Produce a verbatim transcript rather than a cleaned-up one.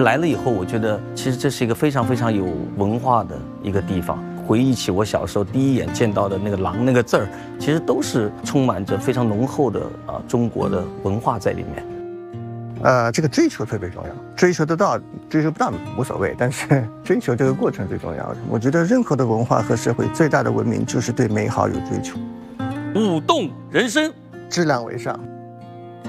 来了以后，我觉得其实这是一个非常非常有文化的一个地方。回忆起我小时候第一眼见到的那个“狼”那个字儿，其实都是充满着非常浓厚的啊中国的文化在里面。 呃，这个追求特别重要，追求得到，追求不到无所谓，但是追求这个过程最重要的。我觉得任何的文化和社会最大的文明就是对美好有追求。 舞动人生， 质量为上。